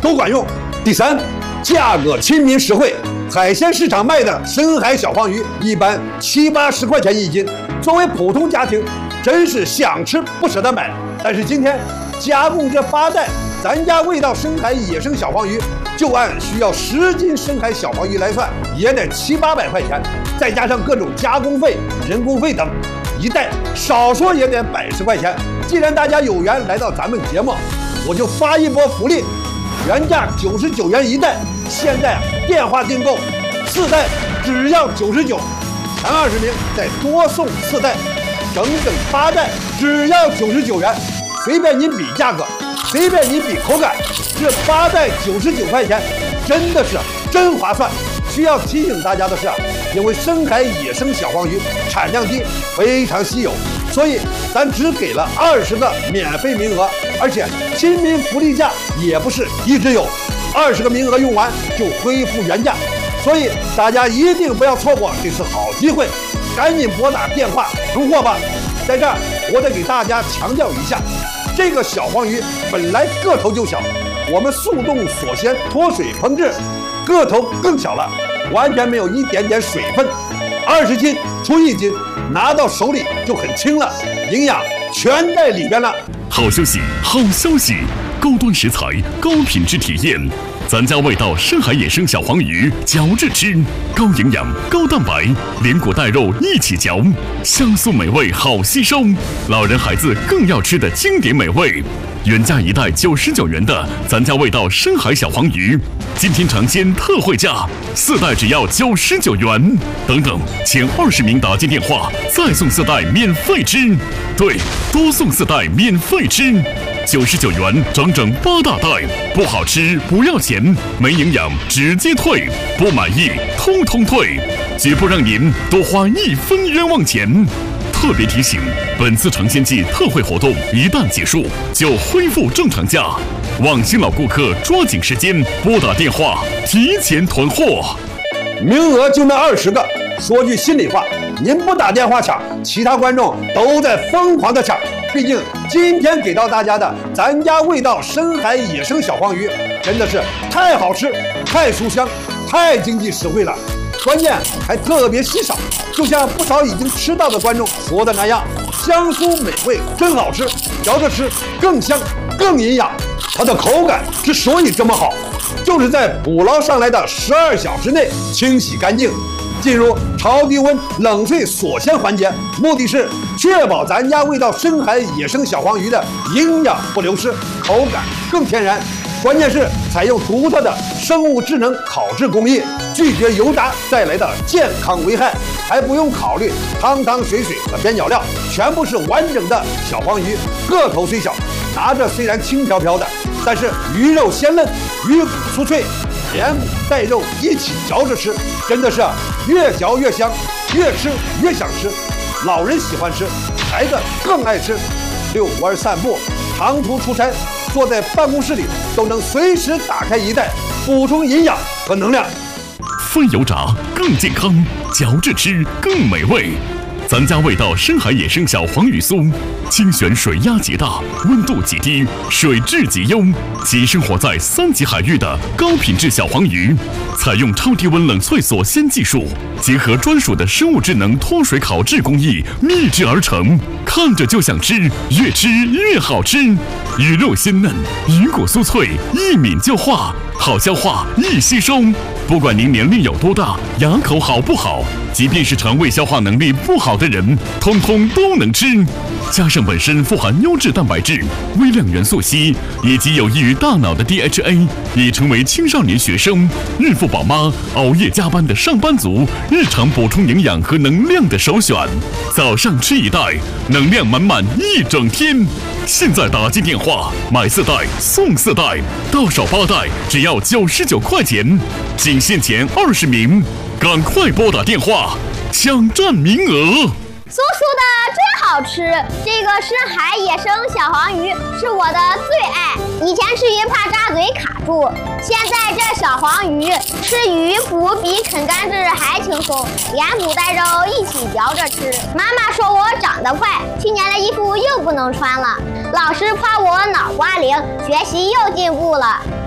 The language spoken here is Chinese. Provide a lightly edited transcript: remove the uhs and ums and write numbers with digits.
都管用。第三，价格亲民实惠。海鲜市场卖的深海小黄鱼一般70、80块钱1斤，作为普通家庭，真是想吃不舍得买。但是今天加工这8袋，咱家味道深海野生小黄鱼，就按需要10斤深海小黄鱼来算，也得700、800块钱，再加上各种加工费、人工费等，一袋少说也得110块钱。既然大家有缘来到咱们节目，我就发一波福利，原价99元1袋，现在电话订购4袋只要99，前20名再多送4袋，整8袋只要99元，随便您比价格，随便您比口感，这8袋99块钱真的是真划算。需要提醒大家的是，因为深海野生小黄鱼产量低，非常稀有，所以咱只给了20个免费名额，而且亲民福利价也不是一直有，20个名额用完就恢复原价，所以大家一定不要错过这次好机会，赶紧拨打电话囤货吧。在这儿我得给大家强调一下，这个小黄鱼本来个头就小，我们速冻锁鲜脱水烹制，个头更小了，完全没有一点点水分，20斤出1斤，拿到手里就很轻了，营养全在里边了。 好消息，好消息！高端食材，高品质体验，咱家味道深海野生小黄鱼，嚼着吃，高营养、高蛋白，连骨带肉一起嚼，香酥美味，好吸收，老人孩子更要吃的经典美味。原价1袋99元的咱家味道深海小黄鱼，今天尝鲜特惠价，4袋只要99元。等等，前20名打进电话，再送4袋免费吃。对，多送4袋免费吃，99元整8大袋，不好吃不要钱，没营养直接退，不满意通通退，绝不让您多花1分冤枉钱。特别提醒，本次尝鲜季特惠活动一旦结束，就恢复正常价，望新老顾客抓紧时间拨打电话提前囤货。 名额就那20个，说句心里话，您不打电话抢，其他观众都在疯狂的抢。毕竟今天给到大家的咱家味道深海野生小黄鱼，真的是太好吃、太书香、太经济实惠了，关键还特别稀少。就像不少已经吃到的观众说的那样，香酥美味，真好吃，嚼着吃更香更营养。它的口感之所以这么好，就是在捕捞上来的12小时内清洗干净，进入超低温冷萃锁鲜环节，目的是确保咱家味道深海野生小黄鱼的营养不流失，口感更天然。关键是采用独特的生物智能烤制工艺，拒绝油炸带来的健康危害，还不用考虑汤汤水水和边角料，全部是完整的小黄鱼，个头虽小，拿着虽然轻飘飘的，但是鱼肉鲜嫩，鱼骨酥脆，连骨带肉一起嚼着吃，真的是越嚼越香，越吃越想吃。老人喜欢吃，孩子更爱吃。遛弯散步，长途出差，坐在办公室里都能随时打开1袋，补充营养和能量。 非油炸更健康，嚼着吃更美味。咱家味道深海野生小黄鱼酥，精选水压极大，温度极低，水质极优，即生活在3级海域的高品质小黄鱼，采用超低温冷萃锁鲜技术，结合专属的生物智能脱水烤制工艺秘制而成，看着就想吃，越吃越好吃。鱼肉鲜嫩，鱼骨酥脆，一抿就化，好消化，易吸收。不管您年龄有多大，牙口好不好，即便是肠胃消化能力不好的人，通通都能吃。加上本身富含优质蛋白质、微量元素硒以及有益于大脑的 DHA， 已成为青少年学生、孕妇宝妈、熬夜加班的上班族日常补充营养和能量的首选。早上吃1袋，能量满满一整天。现在打进电话买4袋送4袋，到手8袋只要99块钱，仅限前20名，赶快拨打电话抢占名额。 叔叔的真好吃，这个深海野生小黄鱼是我的最爱。以前吃鱼怕扎嘴卡住，现在这小黄鱼吃鱼骨比啃甘蔗还轻松，连骨带肉一起嚼着吃。妈妈说我长得快，去年的衣服又不能穿了。老师夸我脑瓜灵，学习又进步了。